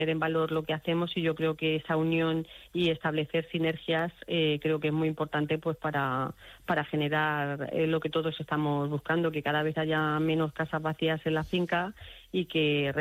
en valor lo que hacemos, y yo creo que esa unión y establecer sinergias creo que es muy importante pues para generar lo que todos estamos buscando, que cada vez haya menos casas vacías en la finca y que